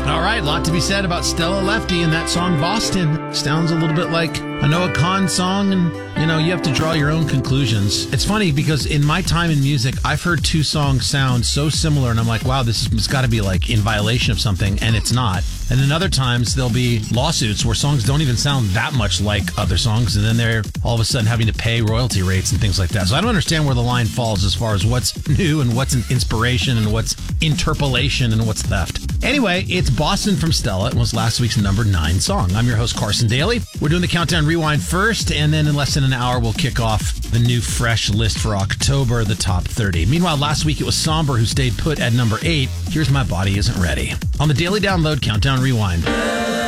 All right, lot to be said about Stella Lefty and that song Boston. Sounds a little bit like a Noah Kahan song, and, you have to draw your own conclusions. It's funny because in my time in music, I've heard two songs sound so similar, and I'm like, wow, it's got to be like in violation of something, and it's not. And then other times there'll be lawsuits where songs don't even sound that much like other songs, and then they're all of a sudden having to pay royalty rates and things like that. So I don't understand where the line falls as far as what's new and what's an inspiration and what's interpolation and what's theft. Anyway, it's Boston from Stella. It was last week's number 9 song. I'm your host, Carson Daly. We're doing the Countdown Rewind first, and then in less than an hour, we'll kick off the new fresh list for October, the top 30. Meanwhile, last week it was Somber who stayed put at number 8. Here's My Body Isn't Ready. On the Daily Download, Countdown Rewind.